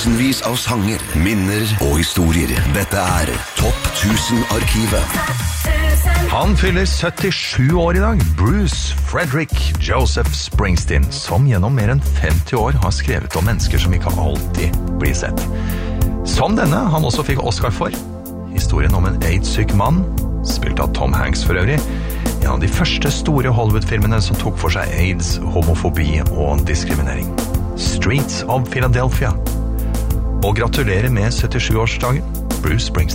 tusenvis av sanger, minner og historier. Dette Topp 1000-arkivet. Han fyller 77 år I dag, Bruce Frederick Joseph Springsteen, som gjennom mer enn 50 år har skrevet om mennesker som ikke alltid blir sett. Som denne han også fikk Oscar for. Historien om en AIDS-syk mann, spilt av Tom Hanks for øvrig, en av de første store Hollywood-filmene som tok for seg AIDS, homofobi og diskriminering. Streets of Philadelphia. Og gratulerer med 77-årsdagen, Bruce Springsteen.